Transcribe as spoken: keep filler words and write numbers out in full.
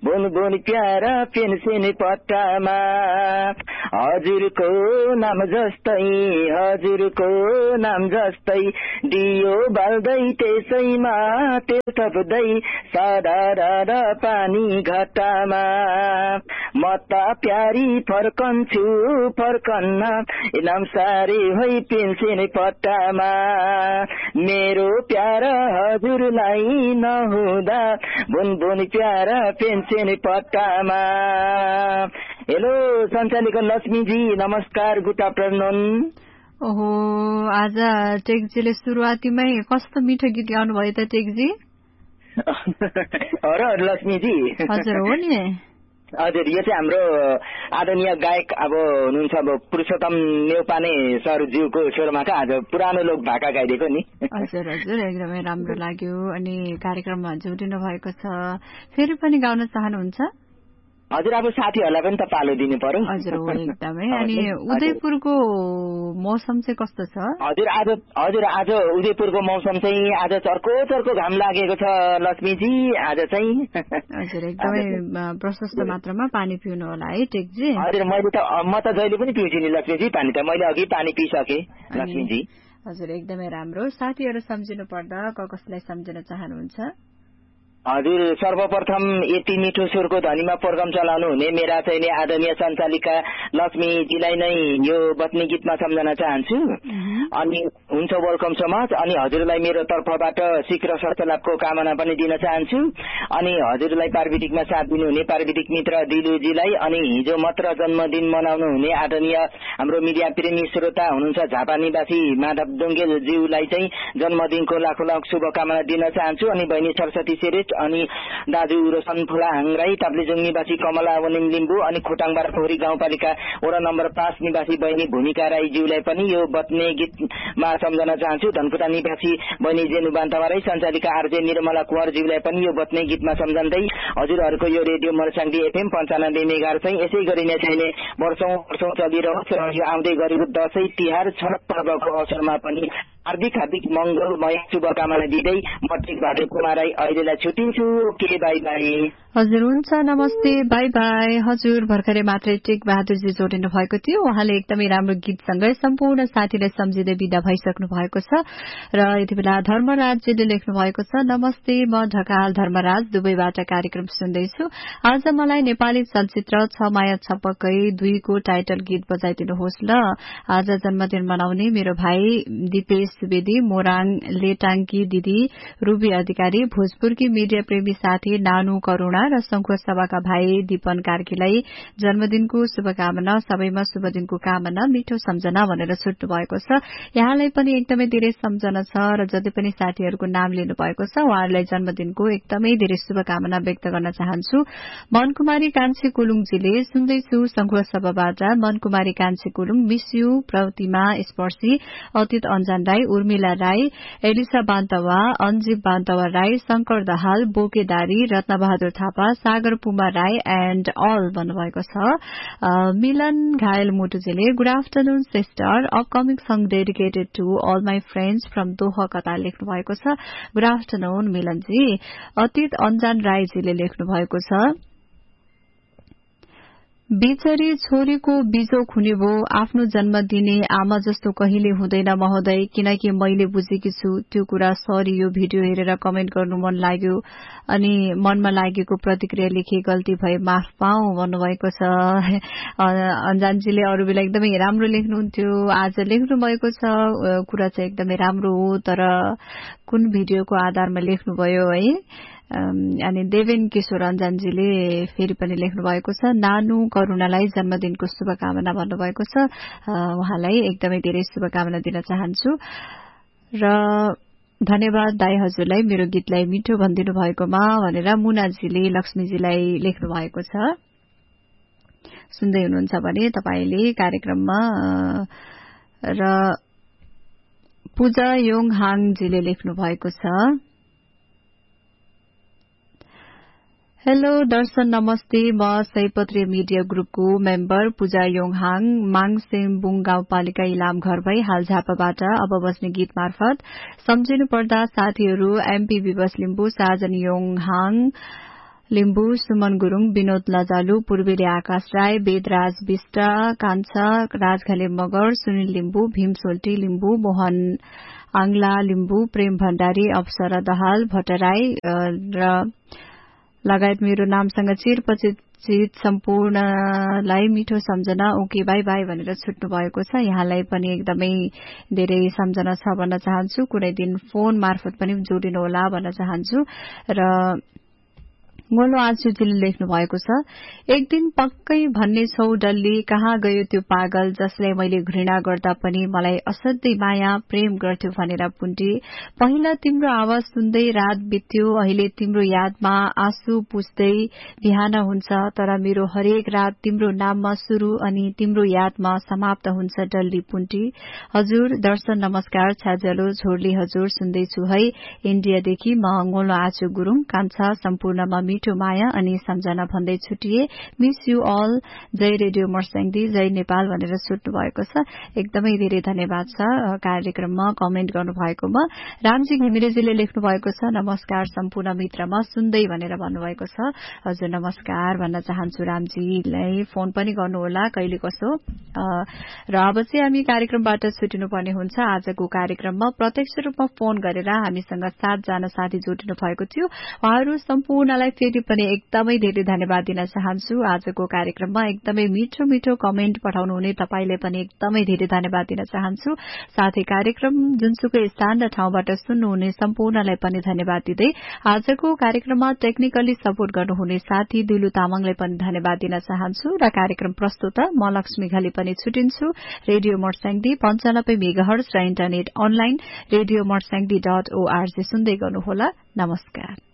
बुन बुन प्यारा पेन्सिन पट्टामा हजुरको नाम जस्तै हजुरको नाम जस्तै दियो बाल्दै त्यसैमा तेल थप्दै साधारण पानी घटामा म त प्यारी फर्कन्छु फर्कन्न नाम सारे होइ पेन्सिन पट्टामा मेरो प्यारा हजुरलाई नहुँदा बुन बुन प्यारा पेन्सिन पट्टामा। हेलो सञ्चालिका लक्ष्मीजी, नमस्कार, गुड आफ्टरनुन। ओहो, आज टेकजीले सुरुवातीमै कस्तो मिठो गीत गाउनु भयो त टेकजी। हो र लक्ष्मीजी? हजुर हो नि। हजुर, यो चाहिँ हाम्रो आदरणीय गायक अब हुनुहुन्छ अब पुरुषोत्तम नेउपाने सरज्यूको स्वरमा का आज पुरानो लोक भाका गाइदिएको नि। हजुर हजुर, एकदमै राम्रो लाग्यो। अनि कार्यक्रममा जोडिनु भएको छ, फेरि पनि गाउन चाहनुहुन्छ? हजुर, अब साथीहरूलाई पनि त पालो दिनु पर्यो। हजुर हो, एकदमै। अनि उदयपुरको मौसम चाहिँ कस्तो छ? हजुर आज हजुर आज उदयपुरको मौसम चाहिँ आज चर्को चर्को घाम लागेको छ लक्ष्मीजी आज चाहिँ। हजुर, एकदमै प्रशस्त मात्रामा पानी पिउनु होला है टेकजी। हजुर, मैले त म त जहिले पनि पिउँछु नि लक्ष्मीजी पानी, त मैले अघि पानी पिइसके लक्ष्मीजी। हजुर, एकदमै राम्रो। साथीहरू सम्झिनु पर्दा क कसलाई सम्झिन चाहनुहुन्छ? हजुर, सर्वप्रथम यति मिठो स्वरको ध्वनिमा प्रोग्राम चलाउनु हुने मेरा चाहिँ आदरणीय सञ्चालिका लक्ष्मीजीलाई नै यो बत्नी गीतमा सम्झन चाहन्छु। अनि हुन्छ, वेलकम सो मच। अनि हजुरलाई मेरो तर्फबाट शीघ्र स्वास्थ्य लाभको कामना पनि दिन चाहन्छु। अनि हजुरलाई प्राविधिकमा साथ दिनुहुने प्राविधिक मित्र दिलुजीलाई, अनि हिजो मात्र जन्मदिन मनाउनु हुने आदरणीय हाम्रो मिडिया प्रेमी श्रोता हुनुहुन्छ झापा निवासी माधव डुङ्गेल ज्यूलाई चाहिँ जन्मदिनको लाखौं लाख शुभकामना दिन चाहन्छु। अनि बहिनी सरस्वती श्रेष्ठ, अनि दाजु रोशन फुलाहाङ राई, ताप्लेजुङ निवासी कमला वनिम लिम्बू, अनि खोटाङबाट पोखरी गाउँपालिका वडा नम्बर पाँच निवासी बहिनी भूमिका राईज्यूलाई पनि यो बत्ने गीतमा सम्झन चाहन्छु। धनकुटा निवासी बहिनी जेनु बान्तवाराई, सञ्चालिका आरजे निर्मला कुँवरज्यूलाई पनि यो बत्ने गीतमा सम्झँदै हजुरहरूको यो रेडियो मर्साङ्गी एफएम पञ्चानब्बे मेगाहरु चाहिँ यसै गरी नै चाहिने वर्षौं वर्षौं चलिरहोस् र यो आउँदै गरेको दशैं तिहार छठ पर्वको अवसरमा पनि हार्दिक हार्दिक मंगलमय शुभकामना दिँदै म टेकबहादुर कुमार राई अहिलेलाई छुट्टिन्छु। के बाई बाई। हजुर हुन्छ, नमस्ते, बाई बाई। हजुर, भर्खरै मात्रै टेकबहादुरजी जोडिनु भएको थियो। उहाँले एकदमै राम्रो गीतसँगै सम्पूर्ण साथीलाई सम्झिँदै विदा भइसक्नु भएको छ। र यति बेला धर्मराजजीले लेख्नु भएको छ, नमस्ते, म ढकाल धर्मराज दुबईबाट कार्यक्रम सुन्दैछु। आज मलाई नेपाली चलचित्र छ माया छपकै दुईको टाइटल गीत बजाइदिनुहोस् ल। आज जन्मदिन मनाउने मेरो भाइ दिपेश सुवेदी, मोराङ लेटाङ्की दिदी रूबी अधिकारी, भोजपुरकी मिडिया प्रेमी साथी नानु करूणा र संघ सभाका भाइ दीपन कार्कीलाई जन्मदिनको शुभकामना, सबैमा शुभ दिनको कामना, मिठो सम्झना भनेर छुट्नु भएको छ। यहाँलाई पनि एकदमै धेरै सम्झना छ र जति पनि साथीहरूको नाम लिनु भएको छ उहाँहरूलाई जन्मदिनको एकदमै धेरै शुभकामना व्यक्त गर्न चाहन्छु। मनकुमारी कान्छी कुलुङजीले सुन्दैछु संघ सभाबाट, मनकुमारी कान्छी कुलुङ, मिस यू, प्रतिमा स्पर्शी, अतीत अन्जान Rai, Urmila Rai, Elisa Bantawa, अन्जिब Bantawa Rai, Shankar Dahal, बोकेदारी, Ratna Bahadur Thapa, Sagar Puma Rai and all भन्नुभएको छ। मिलन घायल मुटुजीले good afternoon sister, upcoming song dedicated to all my friends from दोहा कता लेख्नु भएको छ। Good afternoon Milan ji. अतीत अन्जान राईजीले लेख्नु भएको छ, बिचरी छोरीको बिजो खुनिभो, आफ्नो जन्म दिने आमा जस्तो कहिले हुँदैन महोदय, किनकि मैले बुझेकी छु त्यो कुरा। सरी, यो भिडियो हेरेर कमेन्ट गर्नु मन लाग्यो अनि मनमा लागेको प्रतिक्रिया लेखे, गल्ती भए माफ पाऊ भन्नुभएको छ। अन्जानजीले अरू बेला एकदमै राम्रो लेख्नुहुन्थ्यो, आज लेख्नु भएको छ कुरा चाहिँ एकदमै राम्रो हो, तर कुन भिडियोको आधारमा लेख्नुभयो है। अनि देवेन किशोर अन्जानजीले फेरि पनि लेख्नु भएको छ, नानु करूणालाई जन्मदिनको शुभकामना भन्नुभएको छ। उहाँलाई एकदमै धेरै शुभकामना दिन चाहन्छु र धन्यवाद दाई हजुरलाई मेरो गीतलाई मिठो भनिदिनु भएकोमा भनेर मुनाजीले लक्ष्मीजीलाई लेख्नु भएको छ। सुन्दै हुनुहुन्छ भने तपाईले कार्यक्रममा। र पूजा योङहाङजीले लेख्नु भएको छ, हेलो दर्शन नमस्ते, म सयपत्री मिडिया ग्रुपको मेम्बर पूजा योङहाङ, माङसेम्बुङ गाउँपालिका इलाम घर भई हाल झापाबाट अब बस्ने गीत मार्फत सम्झिनु पर्दा साथीहरू एमपी विवश लिम्बू, साजन योङहाङ, लिम्बू, सुमन गुरूङ, विनोद लजालु, पूर्वेली आकाश राई, वेदराज विष्ट, कान्छा राजघले मगर, सुनिल लिम्बू, भीम सोल्टी लिम्बू, मोहन आंगला लिम्बू, प्रेम भण्डारी, अप्सरा दहाल, भट्टराई र लगायत मेरो नामसँग चिरपरिचित सम्पूर्णलाई मिठो सम्झना ओके बाई बाई भनेर छुट्नु भएको छ। यहाँलाई पनि एकदमै धेरै सम्झना छ भन्न चाहन्छु। कुनै दिन फोन मार्फत पनि जोडिनु होला भन्न चाहन्छु। र गोलो आजुजीले लेख्नु भएको छ, एक दिन पक्कै भन्ने छौ डल्ली, कहाँ गयो त्यो पागल जसलाई मैले घृणा गर्दा पनि मलाई असाध्यै माया प्रेम गर्थ्यो भनेर पुन्टी। पहिला तिम्रो आवाज सुन्दै रात बित्यो, अहिले तिम्रो यादमा आँसु पुस्दै बिहान हुन्छ, तर मेरो हरेक रात तिम्रो नाममा शुरू अनि तिम्रो यादमा समाप्त हुन्छ डल्ली पुन्टी। हजुर दर्शन नमस्कार, छ्याजलो झोर्ली हजुर सुन्दैछु है इन्डियादेखि। म गोलो आजु गुरूङ, कान्छा सम्पूर्णमा मिठो माया अनि सम्झना भन्दै छुटिए। Miss you all, Jay radio Marsyangdi, जय नेपाल भनेर छुट्नु भएको छ। एकदमै धेरै धन्यवाद छ कार्यक्रममा कमेन्ट गर्नु भएकोमा। रामजी घिमिरेजीले लेख्नु भएको छ, नमस्कार सम्पूर्ण मित्रमा सुन्दै भनेर भन्नुभएको छ। हजुर नमस्कार भन्न चाहन्छु रामजीलाई, फोन पनि गर्नुहोला कहिले कसो। र अब चाहिँ हामी कार्यक्रमबाट छुटिनु पर्ने हुन्छ। आजको कार्यक्रममा प्रत्यक्ष रूपमा फोन गरेर हामीसँग सातजना साथी जोडिनु भएको थियो। उहाँहरू सम्पूर्णलाई फेरि पनि एकदमै धेरै धन्यवाद दिन चाहन्छु। आजको कार्यक्रममा एकदमै मिठो मिठो कमेन्ट पठाउनु हुने तपाईले पनि एकदमै धेरै धन्यवाद दिन चाहन्छु। साथै कार्यक्रम जुनसुकै स्थान र ठाउँबाट सुन्नुहुने सम्पूर्णलाई पनि धन्यवाद दिँदै आजको कार्यक्रममा टेक्निकली सपोर्ट गर्नुहुने साथी दुलु तामाङलाई पनि धन्यवाद दिन चाहन्छु। र कार्यक्रम प्रस्तुता म लक्ष्मी घले पनि छुटिन्छु। रेडियो मर्स्याङदी पञ्चानब्बे मेगाहर्ज र internet online radio Marsyangdi dot ORG सुन्दै गर्नुहोला। नमस्कार।